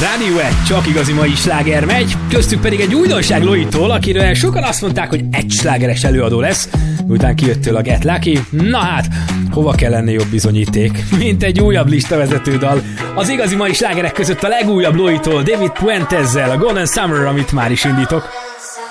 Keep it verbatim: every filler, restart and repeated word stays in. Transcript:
Rádió egy, csak igazi mai sláger megy, köztük pedig egy újdonság Loitól, akiről sokan azt mondták, hogy egy slágeres előadó lesz, miután kijöttél a Get Lucky. Na hát, hova kell lenni jobb bizonyíték, mint egy újabb listavezető dal. Az igazi mai slágerek között a legújabb Loitól, David Puentezzel, a Golden Summer, amit már is indítok.